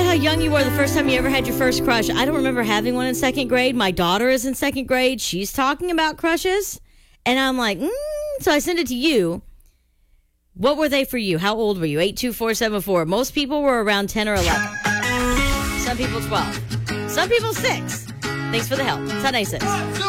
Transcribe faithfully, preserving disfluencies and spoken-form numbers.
how young you were the first time you ever had your first crush. I don't remember having one in second grade. My daughter is in second grade. She's talking about crushes. And I'm like, mm. So I sent it to you. What were they for you? How old were you? eight two four seven four. Most people were around ten or eleven. Some people twelve. Some people six. Thanks for the help. It's at ninety-six.